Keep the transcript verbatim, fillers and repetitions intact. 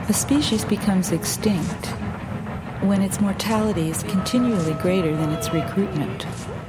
A species becomes extinct when its mortality is continually greater than its recruitment.